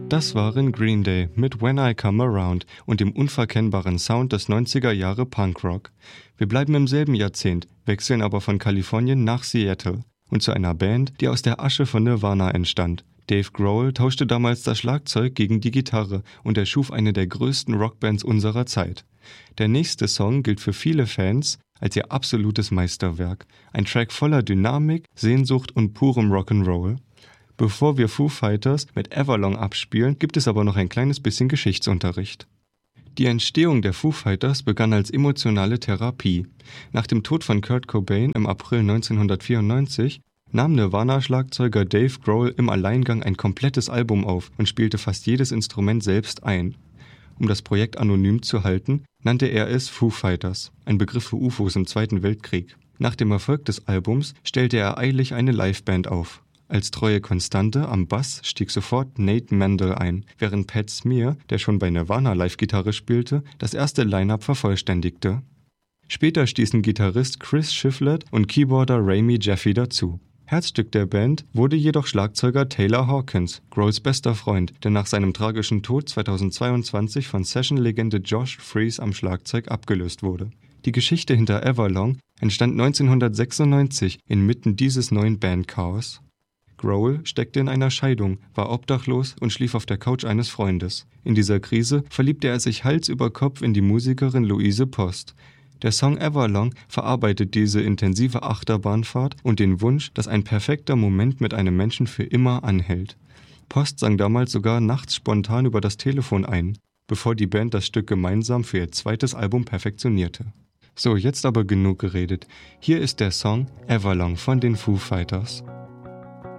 Das waren Green Day mit When I Come Around und dem unverkennbaren Sound des 90er Jahre Punkrock. Wir bleiben im selben Jahrzehnt, wechseln aber von Kalifornien nach Seattle und zu einer Band, die aus der Asche von Nirvana entstand. Dave Grohl tauschte damals das Schlagzeug gegen die Gitarre und erschuf eine der größten Rockbands unserer Zeit. Der nächste Song gilt für viele Fans als ihr absolutes Meisterwerk. Ein Track voller Dynamik, Sehnsucht und purem Rock'n'Roll. Bevor wir Foo Fighters mit Everlong abspielen, gibt es aber noch ein kleines bisschen Geschichtsunterricht. Die Entstehung der Foo Fighters begann als emotionale Therapie. Nach dem Tod von Kurt Cobain im April 1994 nahm Nirvana-Schlagzeuger Dave Grohl im Alleingang ein komplettes Album auf und spielte fast jedes Instrument selbst ein. Um das Projekt anonym zu halten, nannte er es Foo Fighters, ein Begriff für UFOs im Zweiten Weltkrieg. Nach dem Erfolg des Albums stellte er eilig eine Liveband auf. Als treue Konstante am Bass stieg sofort Nate Mendel ein, während Pat Smear, der schon bei Nirvana Live-Gitarre spielte, das erste Line-Up vervollständigte. Später stießen Gitarrist Chris Shiflett und Keyboarder Rami Jaffe dazu. Herzstück der Band wurde jedoch Schlagzeuger Taylor Hawkins, Grohls bester Freund, der nach seinem tragischen Tod 2022 von Session-Legende Josh Freese am Schlagzeug abgelöst wurde. Die Geschichte hinter Everlong entstand 1996 inmitten dieses neuen Bandchaos. Grohl steckte in einer Scheidung, war obdachlos und schlief auf der Couch eines Freundes. In dieser Krise verliebte er sich Hals über Kopf in die Musikerin Louise Post. Der Song Everlong verarbeitet diese intensive Achterbahnfahrt und den Wunsch, dass ein perfekter Moment mit einem Menschen für immer anhält. Post sang damals sogar nachts spontan über das Telefon ein, bevor die Band das Stück gemeinsam für ihr zweites Album perfektionierte. So, jetzt aber genug geredet. Hier ist der Song Everlong von den Foo Fighters.